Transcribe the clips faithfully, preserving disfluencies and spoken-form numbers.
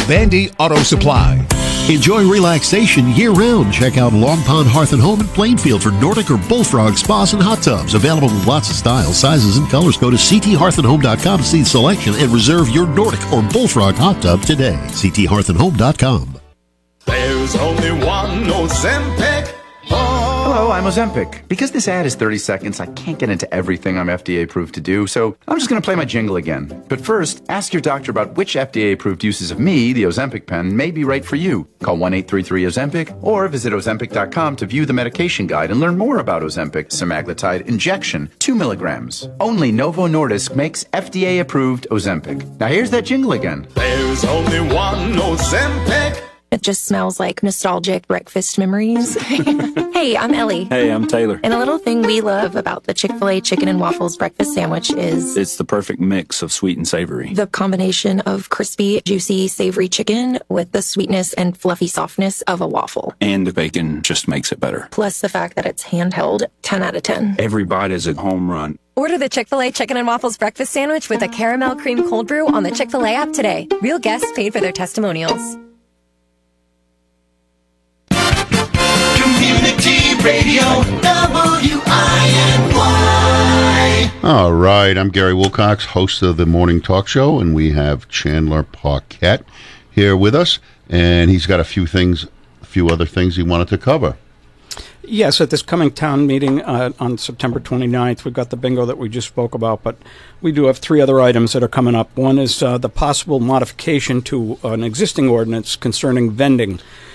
Bandy Auto Supply. Enjoy relaxation year-round. Check out Long Pond Hearth and Home in Plainfield for Nordic or Bullfrog spas and hot tubs. Available in lots of styles, sizes, and colors. Go to c t hearth and home dot com to see the selection and reserve your Nordic or Bullfrog hot tub today. c t hearth and home dot com. There's only one Ozempic. Hello, I'm Ozempic. Because this ad is thirty seconds, I can't get into everything I'm F D A approved to do, so I'm just going to play my jingle again. But first, ask your doctor about which F D A approved uses of me, the Ozempic pen, may be right for you. Call one eight three three Ozempic or visit ozempic dot com to view the medication guide and learn more about Ozempic semaglutide injection, two milligrams. Only Novo Nordisk makes F D A approved Ozempic. Now here's that jingle again. There's only one Ozempic. It just smells like nostalgic breakfast memories. Hey, I'm Ellie. Hey, I'm Taylor. And a little thing we love about the Chick-fil-A chicken and waffles breakfast sandwich is... it's the perfect mix of sweet and savory. The combination of crispy, juicy, savory chicken with the sweetness and fluffy softness of a waffle. And the bacon just makes it better. Plus the fact that it's handheld, ten out of ten. Every bite is a home run. Order the Chick-fil-A Chicken and Waffles Breakfast Sandwich with a caramel cream cold brew on the Chick-fil-A app today. Real guests paid for their testimonials. Community Radio, W I N Y. All right, I'm Gary Wilcox, host of the Morning Talk Show, and we have Chandler Paquette here with us, and he's got a few things, a few other things he wanted to cover. Yes, at this coming town meeting uh, on September twenty-ninth, we've got the bingo that we just spoke about, but we do have three other items that are coming up. One is uh, the possible modification to an existing ordinance concerning vending.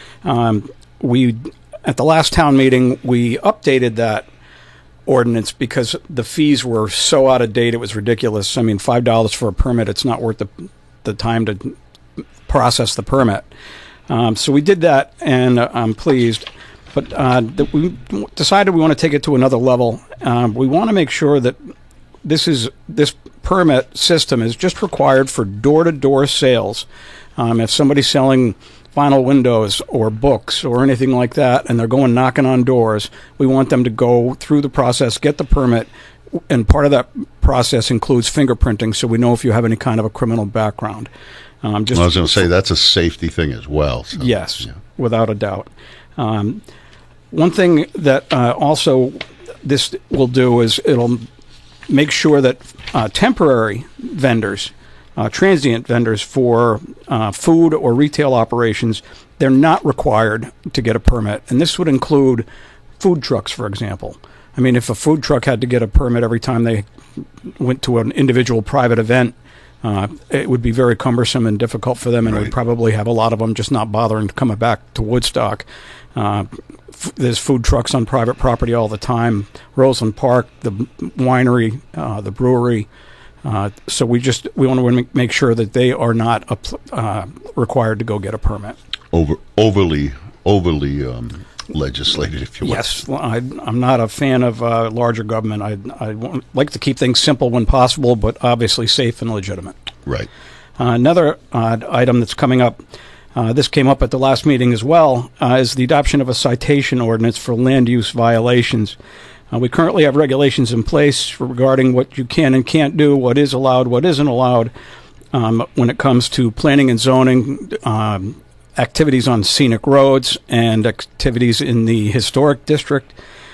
Um, we... At the last town meeting, we updated that ordinance because the fees were so out of date, it was ridiculous. I mean, five dollars for a permit, it's not worth the, the time to process the permit. Um, so we did that, and uh, I'm pleased. But uh, th- we decided we want to take it to another level. Um, we want to make sure that this is this permit system is just required for door-to-door sales. Um, if somebody's selling vinyl windows or books or anything like that, and they're going knocking on doors, we want them to go through the process, get the permit, and part of that process includes fingerprinting, so we know if you have any kind of a criminal background. Um, just I was going to say, that's a safety thing as well. So, yes, yeah. Without a doubt. Um, one thing that uh, also this will do is it'll make sure that uh, temporary vendors, Uh, transient vendors for uh, food or retail operations, they're not required to get a permit. And this would include food trucks, for example. I mean, if a food truck had to get a permit every time they went to an individual private event, uh, it would be very cumbersome and difficult for them, and right. We'd probably have a lot of them just not bothering to come back to Woodstock. Uh, f- there's food trucks on private property all the time. Roseland Park, the winery, uh, the brewery. Uh, so we just we want to make sure that they are not uh, required to go get a permit. Over overly overly um, legislated, if you will. Yes, well, I, I'm not a fan of uh, larger government. I I want, like to keep things simple when possible, but obviously safe and legitimate. Right. Uh, another uh, item that's coming up. Uh, this came up at the last meeting as well. Uh, is the adoption of a citation ordinance for land use violations. Uh, we currently have regulations in place regarding what you can and can't do, what is allowed, what isn't allowed, um, when it comes to planning and zoning, um, activities on scenic roads, and activities in the historic district.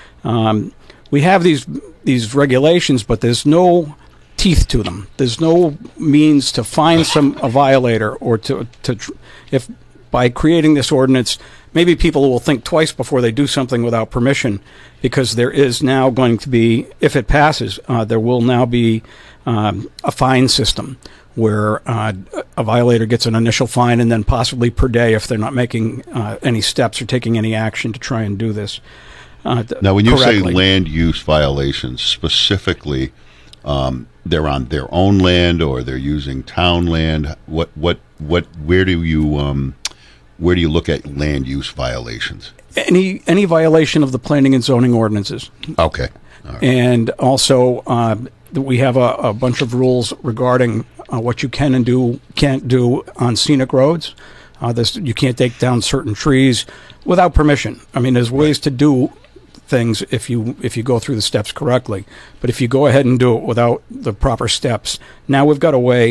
Um, we have these these regulations, but there's no teeth to them. There's no means to find some a violator or to to tr- if by creating this ordinance. Maybe people will think twice before they do something without permission, because there is now going to be, if it passes, uh, there will now be um, a fine system where uh, a violator gets an initial fine and then possibly per day if they're not making uh, any steps or taking any action to try and do this. Uh, now, when you correctly. say land use violations, specifically, um, they're on their own land or they're using town land. What, what, what? Where do you? Um, Where do you look at land use violations? Any any violation of the planning and zoning ordinances. Okay. All right. And also, uh, we have a, a bunch of rules regarding uh, what you can and do can't do on scenic roads. Uh, this, you can't take down certain trees without permission. I mean, there's ways to do things if you if you go through the steps correctly. But if you go ahead and do it without the proper steps, now we've got a way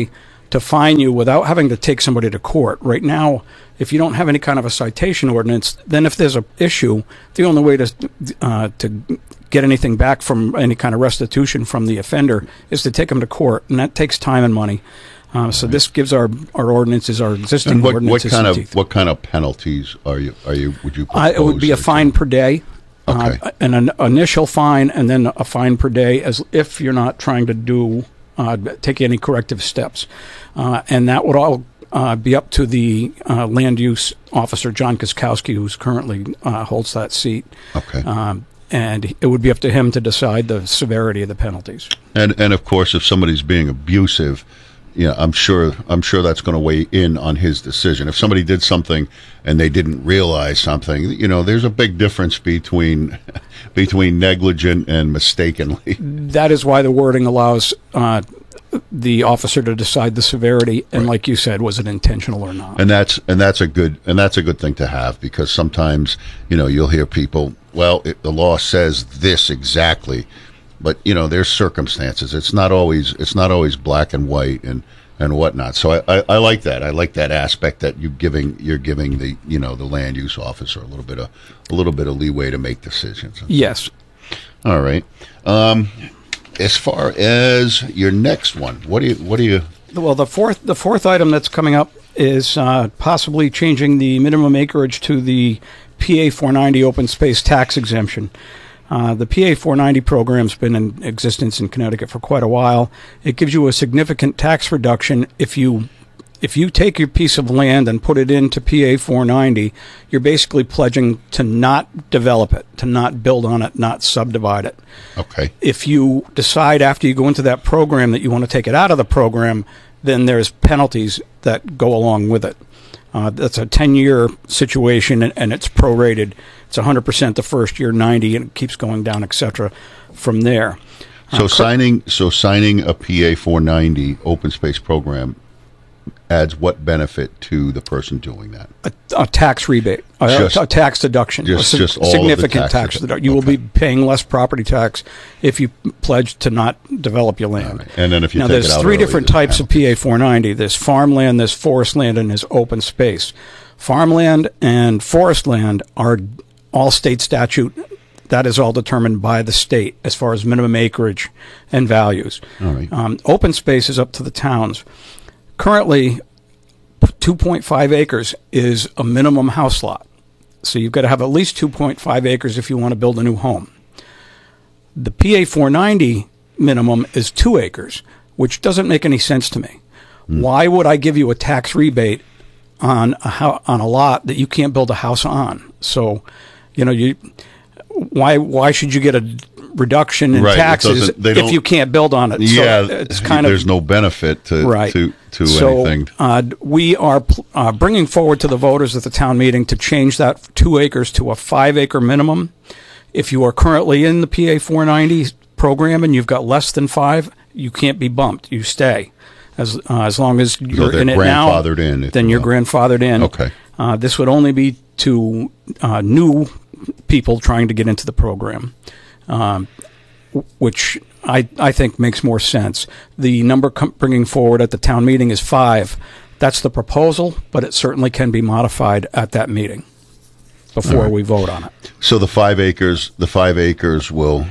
to fine you without having to take somebody to court. Right now, if you don't have any kind of a citation ordinance, then if there's an issue, the only way to uh, to get anything back from any kind of restitution from the offender is to take them to court, and that takes time and money. Uh, so right. This gives our, our ordinances, our existing and what, ordinances, what kind of teeth. what kind of penalties are you are you would you Uh, it would be a fine to? per day, okay. uh, and an initial fine, and then a fine per day, as if you're not trying to do uh, take any corrective steps, uh, and that would all uh, be up to the uh, land use officer, John Kiskowski, who's currently uh, holds that seat. Okay. Um, and it would be up to him to decide the severity of the penalties. And and of course, if somebody's being abusive, yeah, I'm sure I'm sure that's going to weigh in on his decision. If somebody did something and they didn't realize something, you know, there's a big difference between between negligent and mistakenly. That is why the wording allows uh, the officer to decide the severity, and Right. like you said, was it intentional or not? And that's and that's a good and that's a good thing to have, because sometimes, you know, you'll hear people, well, it, the law says this exactly. But you know, there's circumstances. It's not always it's not always black and white and, and whatnot. So I, I, I like that. I like that aspect that you giving you're giving the you know the land use officer a little bit of a little bit of leeway to make decisions. Yes. All right. Um, as far as your next one, what do you what do you? Well, the fourth the fourth item that's coming up is uh, possibly changing the minimum acreage to the P A four ninety open space tax exemption. Uh, the P A four ninety program's been in existence in Connecticut for quite a while. It gives you a significant tax reduction if you if you take your piece of land and put it into P A four ninety. You're basically pledging to not develop it, to not build on it, not subdivide it. Okay. If you decide after you go into that program that you want to take it out of the program, then there's penalties that go along with it. Uh, that's a ten-year situation, and, and it's prorated. It's one hundred percent the first year, ninety, and it keeps going down, et cetera, from there. So Uh, signing so signing a P A four ninety open space program adds what benefit to the person doing that? A, a tax rebate, a, Just- a tax deduction, just- a sig- just all of the significant tax tax dedu- deduction. You will okay. be paying less property tax if you pledge to not develop your land. All right. And then if you now, take there's it out three early, different there's types of P A four ninety. There's farmland, there's forest land, and there's open space. Farmland and forest land are all state statute. That is all determined by the state as far as minimum acreage and values. All right. Um, open space is up to the towns. Currently, two point five acres is a minimum house lot. So you've got to have at least two point five acres if you want to build a new home. The P A four ninety minimum is two acres, which doesn't make any sense to me. Mm. Why would I give you a tax rebate on a ho- on a lot that you can't build a house on? So, you know, you why why should you get a reduction in Right, it taxes doesn't- they if don't- you can't build on it? Yeah, so it's kind there's of no benefit to right. to, to so, anything. Uh, we are pl- uh, bringing forward to the voters at the town meeting to change that two acres to a five acre minimum. If you are currently in the P A four ninety program and you've got less than five, you can't be bumped. You stay. As uh, as long as you're they're in it now, grandfathered in, if then you you're will. grandfathered in. Okay. Uh, this would only be to uh, new people trying to get into the program, um, which I, I think makes more sense. The number com- bringing forward at the town meeting is five. That's the proposal, but it certainly can be modified at that meeting before right. we vote on it. So the five acres, the five acres will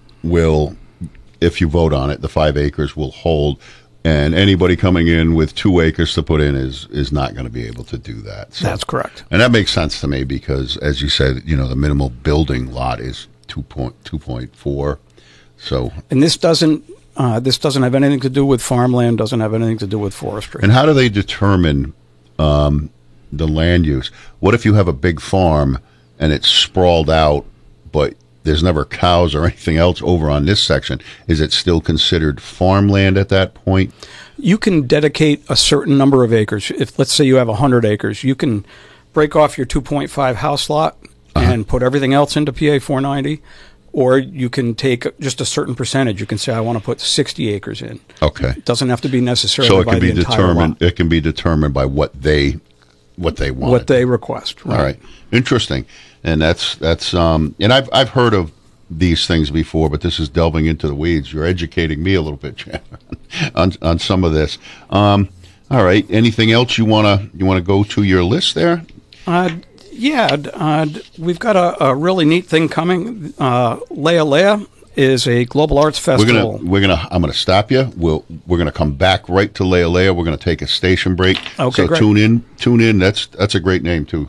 will, if you vote on it, the five acres will hold. And anybody coming in with two acres to put in is is not going to be able to do that. So, That's correct. and that makes sense to me because, as you said, you know, the minimal building lot is two point two point four. So, And this doesn't uh, this doesn't have anything to do with farmland. Doesn't have anything to do with forestry. and how do they determine um, the land use? What if you have a big farm and it's sprawled out, but there's never cows or anything else over on this section? Is it still considered farmland at that point? You can dedicate a certain number of acres. If let's say you have one hundred acres, you can break off your two point five house lot Uh-huh. and put everything else into P A four ninety, or you can take just a certain percentage. You can say, I want to put sixty acres in. Okay. It doesn't have to be necessarily So it by can be the entire determined. lot. It can be determined by what they, what they want. What they request. Right. All right, interesting, and that's that's um, and I've I've heard of these things before, but this is delving into the weeds. You're educating me a little bit, Chandler, on on some of this. Um, All right. Anything else you wanna you wanna go to your list there? Uh, yeah, uh, we've got a, a really neat thing coming. Uh, Leia Leia is a global arts festival. We're gonna we're gonna I'm gonna stop you. We'll we're gonna come back right to Leia Leia. We're gonna take a station break. Okay, so great. tune in, tune in. That's that's a great name too.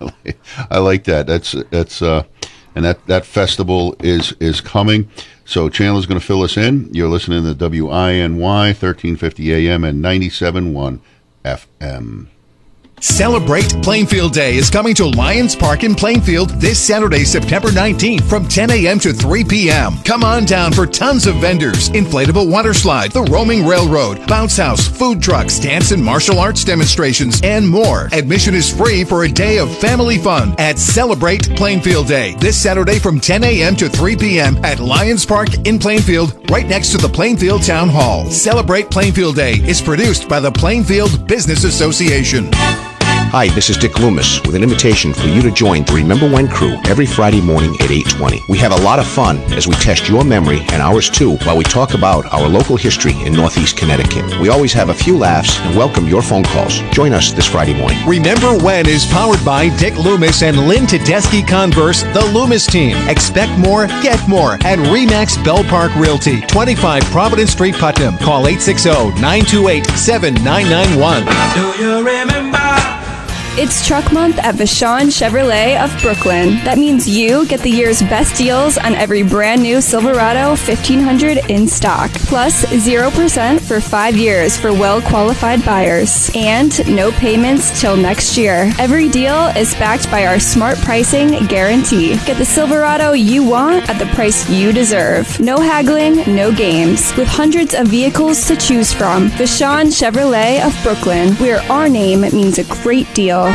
I like that. That's that's uh, and that that festival is is coming. So Chandler's going to fill us in. You're listening to W I N Y thirteen fifty A M and ninety-seven point one F M. Celebrate Plainfield Day is coming to Lions Park in Plainfield this Saturday, September nineteenth from ten a.m. to three p.m. Come on down for tons of vendors, inflatable water slide, the roaming railroad, bounce house, food trucks, dance and martial arts demonstrations, and more. Admission is free for a day of family fun at Celebrate Plainfield Day this Saturday from ten a.m. to three p.m. at Lions Park in Plainfield, right next to the Plainfield Town Hall. Celebrate Plainfield Day is produced by the Plainfield Business Association. Hi, this is Dick Loomis with an invitation for you to join the Remember When crew every Friday morning at eight twenty. We have a lot of fun as we test your memory and ours too while we talk about our local history in Northeast Connecticut. We always have a few laughs and welcome your phone calls. Join us this Friday morning. Remember When is powered by Dick Loomis and Lynn Tedeschi Converse, the Loomis team. Expect more, get more at RE/MAX Bell Park Realty, twenty-five Providence Street, Putnam. Call eight six zero, nine two eight, seven nine nine one. Do you remember? It's Truck Month at Vashon Chevrolet of Brooklyn. That means you get the year's best deals on every brand new Silverado fifteen hundred in stock. Plus zero percent for five years for well-qualified buyers. And no payments till next year. Every deal is backed by our smart pricing guarantee. Get the Silverado you want at the price you deserve. No haggling, no games. With hundreds of vehicles to choose from. Vashon Chevrolet of Brooklyn, where our name means a great deal.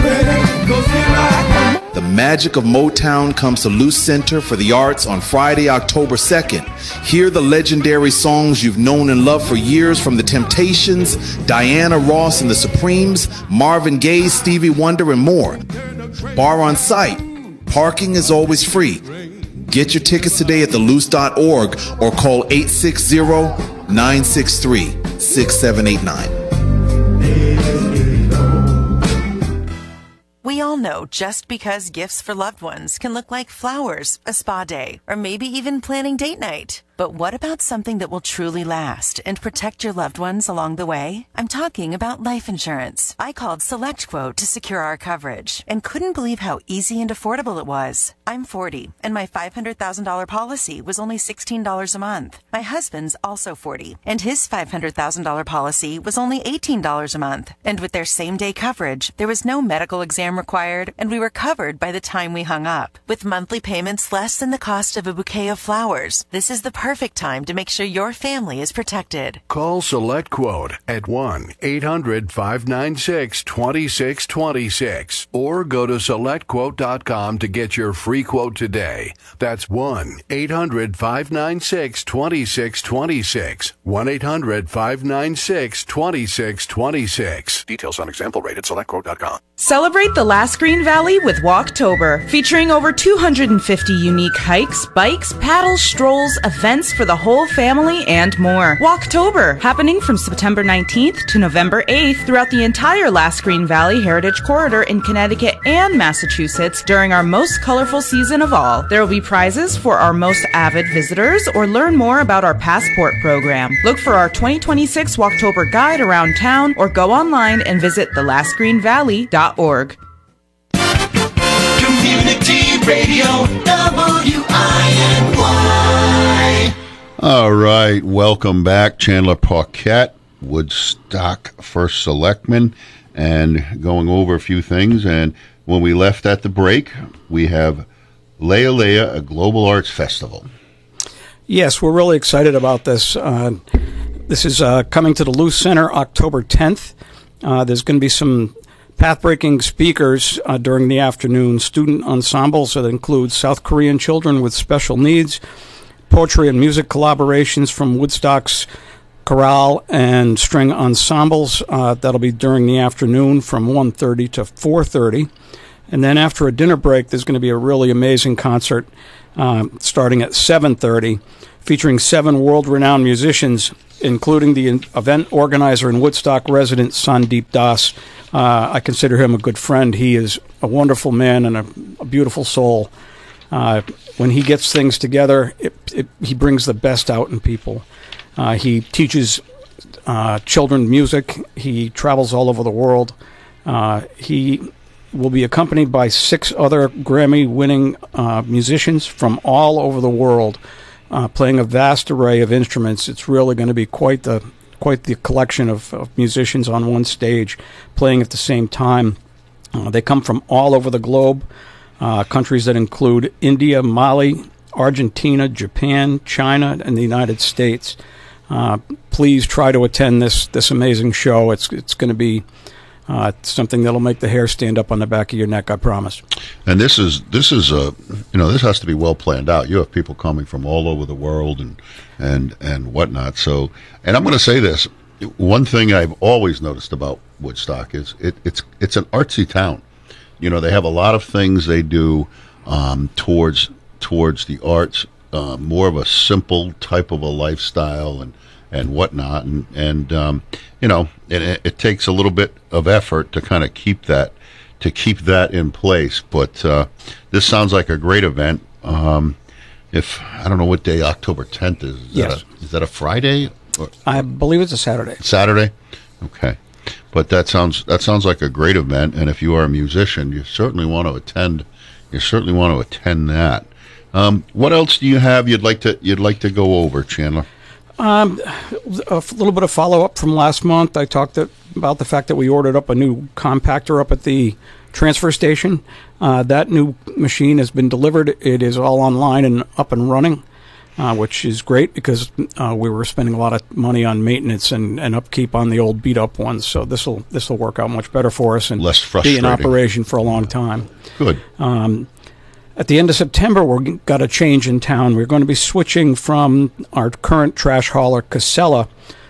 The magic of Motown comes to Luce Center for the Arts on Friday, October second. Hear the legendary songs you've known and loved for years from The Temptations, Diana Ross and the Supremes, Marvin Gaye, Stevie Wonder, and more. Bar on site. Parking is always free. Get your tickets today at the luce dot org or call eight six zero, nine six three, six seven eight nine. We all know just because gifts for loved ones can look like flowers, a spa day, or maybe even planning date night. But what about something that will truly last and protect your loved ones along the way? I'm talking about life insurance. I called SelectQuote to secure our coverage and couldn't believe how easy and affordable it was. I'm forty, and my five hundred thousand dollars policy was only sixteen dollars a month. My husband's also forty, and his five hundred thousand dollars policy was only eighteen dollars a month. And with their same-day coverage, there was no medical exam required, and we were covered by the time we hung up. With monthly payments less than the cost of a bouquet of flowers, this is the perfect time to make sure your family is protected. Call SelectQuote at one eight hundred, five nine six, two six two six or go to select quote dot com to get your free quote today. That's one eight hundred, five nine six, two six two six. one eight hundred, five nine six, two six two six. Details on example rate at select quote dot com. Celebrate the Last Green Valley with Walktober, featuring over two hundred fifty unique hikes, bikes, paddles, strolls, events for the whole family, and more. Walktober, happening from September nineteenth to November eighth throughout the entire Last Green Valley Heritage Corridor in Connecticut and Massachusetts during our most colorful season of all. There will be prizes for our most avid visitors, or learn more about our passport program. Look for our twenty twenty-six Walktober guide around town, or go online and visit the last green valley dot org. Community Radio, W I N Y. All right, welcome back. Chandler Paquette, Woodstock First Selectman, and going over a few things. And when we left at the break, we have Leia Leia, a global arts festival. Yes, we're really excited about this. Uh, this is uh, coming to the Luce Center October tenth. Uh, there's going to be some path-breaking speakers uh, during the afternoon, student ensembles that include South Korean children with special needs, poetry and music collaborations from Woodstock's chorale and string ensembles. Uh, that'll be during the afternoon from one thirty to four thirty. And then after a dinner break, there's going to be a really amazing concert um, starting at seven thirty, featuring seven world-renowned musicians, including the event organizer and Woodstock resident Sandeep Das. Uh, I consider him a good friend. He is a wonderful man and a, a beautiful soul. Uh, when he gets things together, it, it, he brings the best out in people. Uh, he teaches uh, children music. He travels all over the world. Uh, he will be accompanied by six other Grammy-winning uh, musicians from all over the world, uh, playing a vast array of instruments. It's really going to be quite the quite the collection of, of musicians on one stage, playing at the same time. Uh, they come from all over the globe, uh, countries that include India, Mali, Argentina, Japan, China, and the United States. Uh, please try to attend this this amazing show. It's it's going to be uh, something that'll make the hair stand up on the back of your neck, I promise. And this is this is a you know this has to be well planned out. You have people coming from all over the world and and and whatnot. So, and I'm going to say this: one thing I've always noticed about Woodstock is it, it's it's an artsy town. You know, they have a lot of things they do um, towards towards the arts, uh, more of a simple type of a lifestyle and. and whatnot, and, and um, you know, it, it takes a little bit of effort to kind of keep that, to keep that in place. But uh, this sounds like a great event. Um, if I don't know what day October tenth is. Is, yes. that, a, is that a Friday? Or? I believe it's a Saturday. Saturday, okay. But that sounds that sounds like a great event, and if you are a musician, you certainly want to attend. You certainly want to attend that. Um, what else do you have you'd like to you'd like to go over, Chandler? Um, a f- little bit of follow-up from last month. I talked to, about the fact that we ordered up a new compactor up at the transfer station. Uh, that new machine has been delivered. It is all online and up and running, uh, which is great because uh, we were spending a lot of money on maintenance and, and upkeep on the old beat-up ones. So this will this will work out much better for us and less be frustrating. in operation for a long time. Good. Um, At the end of September, we've got a change in town. We're going to be switching from our current trash hauler, Casella,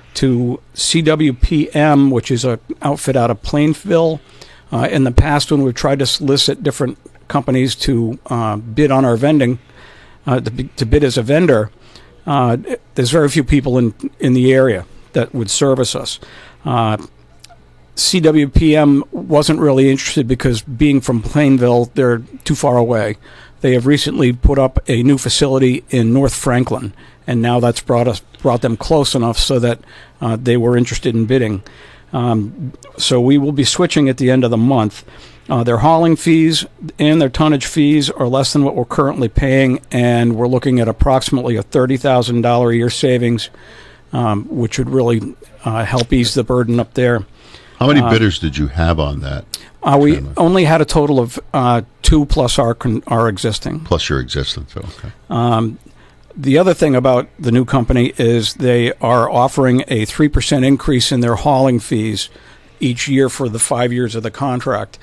to C W P M, which is an outfit out of Plainville. Uh, in the past, when we've tried to solicit different companies to uh, bid on our vending, uh, to, be, to bid as a vendor, uh, there's very few people in, in the area that would service us. Uh, C W P M wasn't really interested because being from Plainville, they're too far away. They have recently put up a new facility in North Franklin, and now that's brought us brought them close enough so that uh, they were interested in bidding. Um, so we will be switching at the end of the month. Uh, their hauling fees and their tonnage fees are less than what we're currently paying, and we're looking at approximately a thirty thousand dollars a year savings, um, which would really uh, help ease the burden up there. How many uh, bidders did you have on that? Uh, we only had a total of uh, two plus our con- our existing. Plus your existing, so okay. Um, the other thing about the new company is they are offering a three percent increase in their hauling fees each year for the five years of the contract.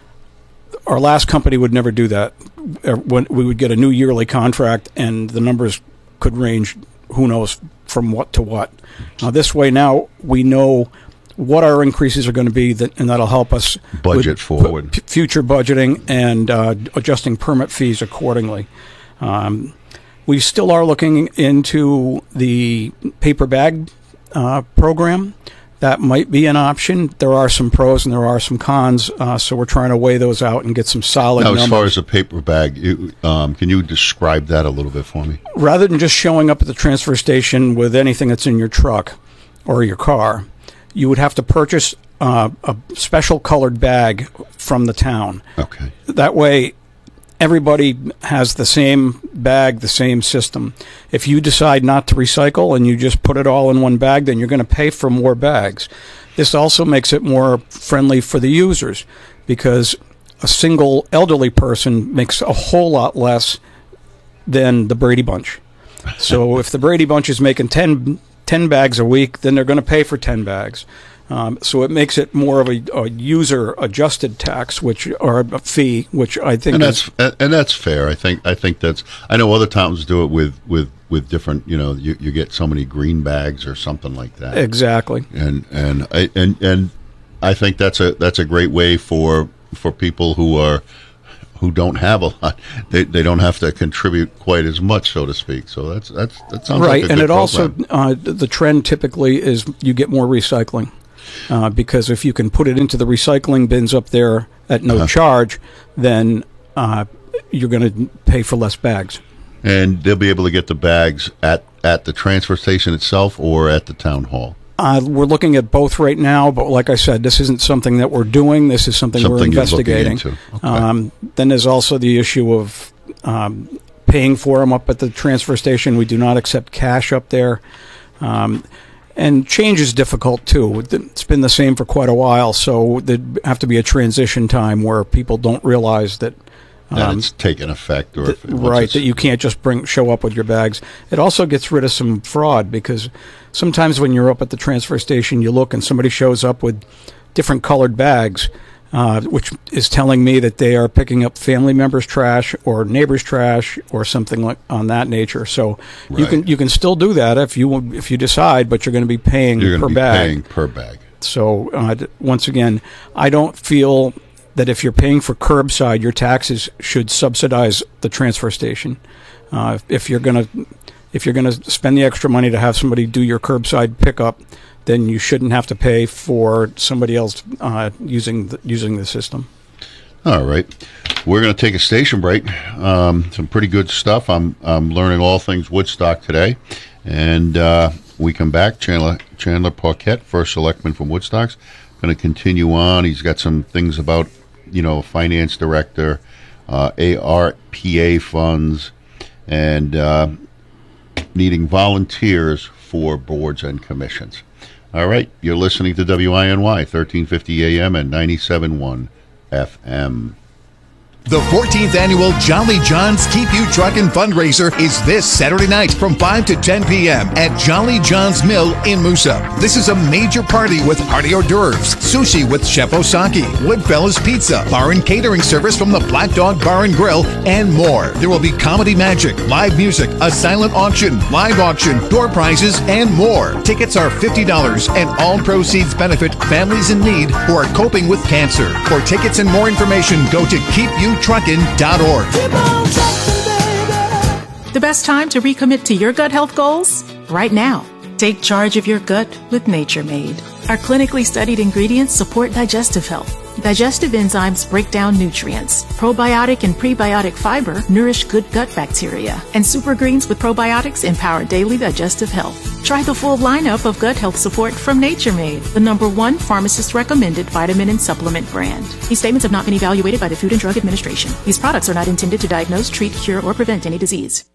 Our last company would never do that. When we would get a new yearly contract, and the numbers could range, who knows, from what to what. Now, this way now we know what our increases are going to be, that, and that'll help us budget forward, p- future budgeting and uh, adjusting permit fees accordingly. Um, we still are looking into the paper bag uh, program. That might be an option. There are some pros and there are some cons, uh, so we're trying to weigh those out and get some solid now, numbers. as far as a paper bag, you, um, can you describe that a little bit for me? Rather than just showing up at the transfer station with anything that's in your truck or your car, you would have to purchase uh, a special colored bag from the town. Okay. That way, everybody has the same bag, the same system. If you decide not to recycle and you just put it all in one bag, then you're going to pay for more bags. This also makes it more friendly for the users because a single elderly person makes a whole lot less than the Brady Bunch. So if the Brady Bunch is making ten ten bags a week, then they're going to pay for ten bags. Um, so it makes it more of a, a user-adjusted tax, which or a fee, which I think and is, that's and that's fair. I think I think that's. I know other towns do it with, with, with different. You know, you, you get so many green bags or something like that. Exactly. And and I and and I think that's a that's a great way for for people who are who don't have a lot, they they don't have to contribute quite as much, so to speak. So that's that's that sounds right, like a and good it also program. uh, the trend typically is you get more recycling uh, because if you can put it into the recycling bins up there at no Uh-huh. charge, then uh, you're going to pay for less bags. And they'll be able to get the bags at at the transfer station itself or at the town hall. Uh, we're looking at both right now, but like I said, this isn't something that we're doing. This is something, Something we're you're looking investigating. into. Okay. Um, then there's also the issue of um, paying for them up at the transfer station. We do not accept cash up there. Um, and change is difficult, too. It's been the same for quite a while, so there'd have to be a transition time where people don't realize that That Um, it's taken effect, or Th- if, once right, it's- that you can't just bring show up with your bags. It also gets rid of some fraud because sometimes when you're up at the transfer station, you look and somebody shows up with different colored bags, uh, which is telling me that they are picking up family members' trash or neighbors' trash or something like on that nature. So you Right. can you can still do that if you if you decide, but you're going to be paying you're per going to be bag. paying per bag. So uh, d- once again, I don't feel that if you're paying for curbside, your taxes should subsidize the transfer station. Uh, if you're gonna if you're gonna spend the extra money to have somebody do your curbside pickup, then you shouldn't have to pay for somebody else uh, using the, using the system. All right, we're going to take a station break. Um, some pretty good stuff. I'm I'm learning all things Woodstock today, and uh, we come back. Chandler Chandler Paquette, first selectman from Woodstock's, going to continue on. He's got some things about, you know, finance director, uh, A R P A funds, and uh, needing volunteers for boards and commissions. All right, you're listening to W I N Y, thirteen fifty A M and ninety-seven point one F M. The fourteenth annual Jolly John's Keep You Truckin' fundraiser is this Saturday night from five to ten p.m. at Jolly John's Mill in Moosup. This is a major party with hearty hors d'oeuvres, sushi with Chef Osaki, Woodfellas Pizza, bar and catering service from the Black Dog Bar and Grill, and more. There will be comedy magic, live music, a silent auction, live auction, door prizes, and more. Tickets are fifty dollars, and all proceeds benefit families in need who are coping with cancer. For tickets and more information, go to keep you truckin dot org. The best time to recommit to your gut health goals? Right now. Take charge of your gut with Nature Made. Our clinically studied ingredients support digestive health. Digestive enzymes break down nutrients. Probiotic and prebiotic fiber nourish good gut bacteria. And super greens with probiotics empower daily digestive health. Try the full lineup of gut health support from Nature Made, the number one pharmacist-recommended vitamin and supplement brand. These statements have not been evaluated by the Food and Drug Administration. These products are not intended to diagnose, treat, cure, or prevent any disease.